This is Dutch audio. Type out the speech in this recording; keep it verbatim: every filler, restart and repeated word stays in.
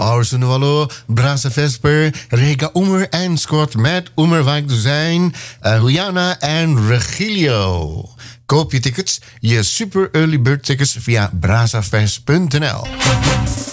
Orson Wallo, Brasa Vesper, Rega Oemer en Scott met Oemer Wijk Dozijn, uh, Juliana en Regilio. Koop je tickets, je super early bird tickets via brazafest punt n l.